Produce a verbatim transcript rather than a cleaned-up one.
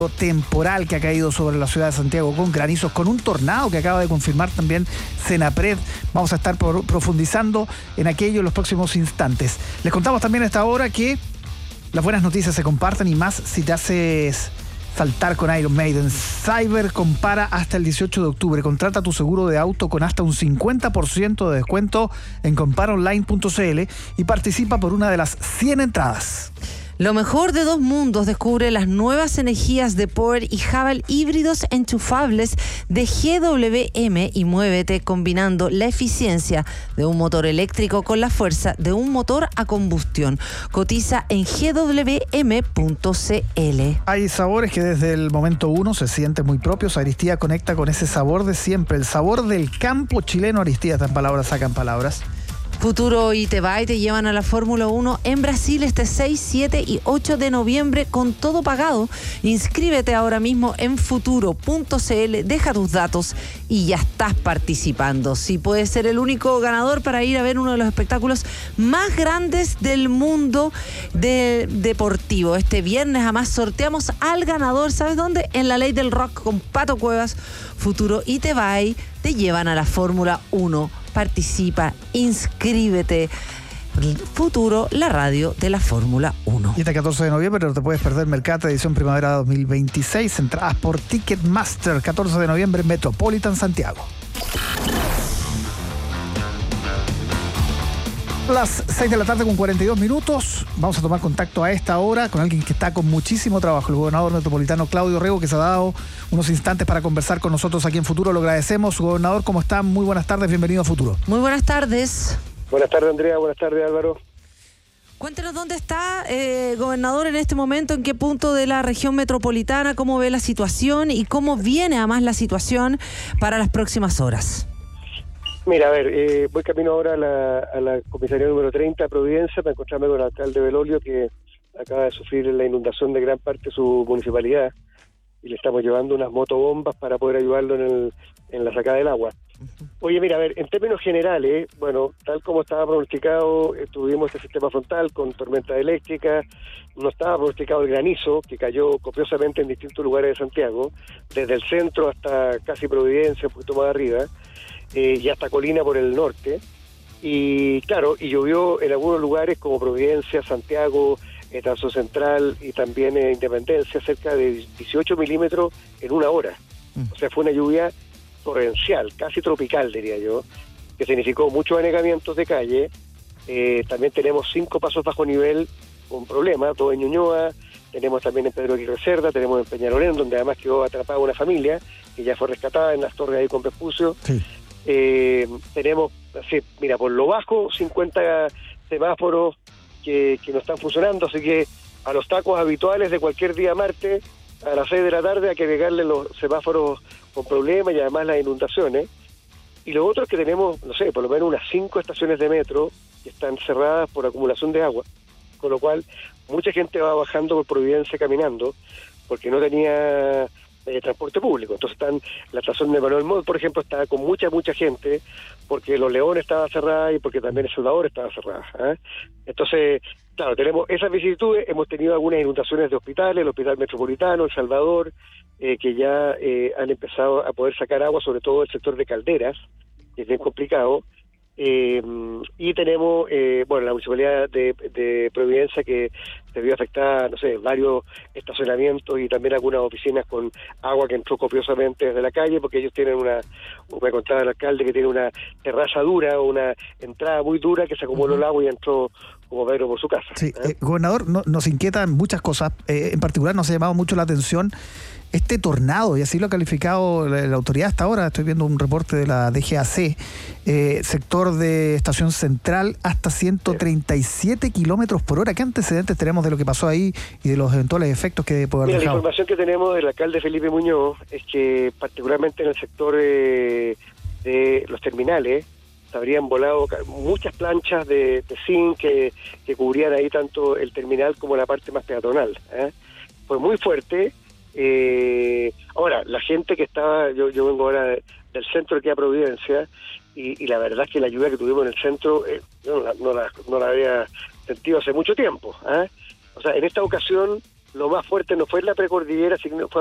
temporal que ha caído sobre la ciudad de Santiago con granizos, con un tornado que acaba de confirmar también Senapred. Vamos a estar por, profundizando en aquello en los próximos instantes. Les contamos también a esta hora que las buenas noticias se comparten, y más si te haces saltar con Iron Maiden. Cyber compara hasta el dieciocho de octubre. Contrata tu seguro de auto con hasta un cincuenta por ciento de descuento en compara online punto c l y participa por una de las cien entradas. Lo mejor de dos mundos. Descubre las nuevas energías de Power y Haval híbridos enchufables de G W M y muévete combinando la eficiencia de un motor eléctrico con la fuerza de un motor a combustión. Cotiza en g w m punto c l. Hay sabores que desde el momento uno se sienten muy propios. Aristía conecta con ese sabor de siempre, el sabor del campo chileno. Aristía, estas palabras sacan palabras. Futuro y Tebay te llevan a la Fórmula uno en Brasil este seis, siete y ocho de noviembre con todo pagado. Inscríbete ahora mismo en futuro punto c l, deja tus datos y ya estás participando. Sí, puedes ser el único ganador para ir a ver uno de los espectáculos más grandes del mundo de deportivo. Este viernes además sorteamos al ganador, ¿sabes dónde? En la Ley del Rock con Pato Cuevas. Futuro y Tebay te llevan a la Fórmula uno. Participa, inscríbete. Futuro, la radio de la Fórmula uno. Y este catorce de noviembre no te puedes perder Mercata edición primavera dos mil veintiséis. Entradas por Ticketmaster, catorce de noviembre, Metropolitan Santiago. Las seis de la tarde con cuarenta y dos minutos. Vamos a tomar contacto a esta hora con alguien que está con muchísimo trabajo, el gobernador metropolitano Claudio Rego, que se ha dado unos instantes para conversar con nosotros aquí en Futuro. Lo agradecemos. Gobernador, ¿cómo está? Muy buenas tardes, bienvenido a Futuro. Muy buenas tardes. Buenas tardes, Andrea. Buenas tardes, Álvaro. Cuéntenos dónde está, eh, gobernador, en este momento, en qué punto de la región metropolitana, cómo ve la situación y cómo viene además la situación para las próximas horas. Mira, a ver, eh, voy camino ahora a la, a la comisaría número treinta, Providencia, para encontrarme con el alcalde Belolio, que acaba de sufrir la inundación de gran parte de su municipalidad, y le estamos llevando unas motobombas para poder ayudarlo en, el, en la sacada del agua. Oye, mira, a ver, en términos generales, bueno, tal como estaba pronosticado, eh, tuvimos este sistema frontal con tormentas eléctricas, no estaba pronosticado el granizo, que cayó copiosamente en distintos lugares de Santiago, desde el centro hasta casi Providencia, un poquito más arriba, eh, y hasta Colina por el norte, y claro, y llovió en algunos lugares como Providencia, Santiago, eh, Transo Central y también en eh, Independencia, cerca de dieciocho milímetros en una hora. O sea, fue una lluvia torrencial, casi tropical, diría yo, que significó muchos anegamientos de calle. Eh, también tenemos cinco pasos bajo nivel con problemas, todo en Ñuñoa, tenemos también en Pedro Aguirre Cerda, tenemos en Peñalolén, donde además quedó atrapada una familia que ya fue rescatada en las torres ahí con Vespucio. Sí. Eh, tenemos, así, mira, por lo bajo, cincuenta semáforos que, que no están funcionando, así que a los tacos habituales de cualquier día martes, a las seis de la tarde hay que pegarle los semáforos con problemas y además las inundaciones. Y lo otro es que tenemos, no sé, por lo menos unas cinco estaciones de metro que están cerradas por acumulación de agua, con lo cual mucha gente va bajando por Providencia caminando porque no tenía eh, transporte público. Entonces están, la estación de Manuel Montt, por ejemplo, está con mucha, mucha gente porque Los Leones estaba cerrada y porque también El Salvador estaba cerrada, ¿eh? Entonces, claro, tenemos esas vicisitudes, hemos tenido algunas inundaciones de hospitales, el Hospital Metropolitano, El Salvador, eh, que ya eh, han empezado a poder sacar agua, sobre todo el sector de Calderas, que es bien complicado, eh, y tenemos, eh, bueno, la Municipalidad de, de Providencia, que se vio afectada, no sé, varios estacionamientos y también algunas oficinas con agua que entró copiosamente desde la calle, porque ellos tienen una, me contaba el alcalde que tiene una terraza dura o una entrada muy dura que se acumuló el agua y entró como Pedro por su casa. Sí, ¿eh? Eh, gobernador, no, nos inquietan muchas cosas, eh, en particular nos ha llamado mucho la atención este tornado, y así lo ha calificado la, la autoridad hasta ahora. Estoy viendo un reporte de la D G A C, eh, sector de Estación Central, hasta ciento treinta y siete kilómetros por hora. ¿Qué antecedentes tenemos de lo que pasó ahí y de los eventuales efectos que puede haber Mira, dejado? La información que tenemos del alcalde Felipe Muñoz es que particularmente en el sector eh, de los terminales se habrían volado muchas planchas de, de zinc que, que cubrían ahí tanto el terminal como la parte más peatonal, ¿eh? Fue muy fuerte. Eh, ahora, la gente que estaba, yo, yo vengo ahora de, del centro de aquí a Providencia, y, y la verdad es que la lluvia que tuvimos en el centro, eh, yo no la, no, la, no la había sentido hace mucho tiempo, ¿eh? O sea, en esta ocasión lo más fuerte no fue en la precordillera, sino fue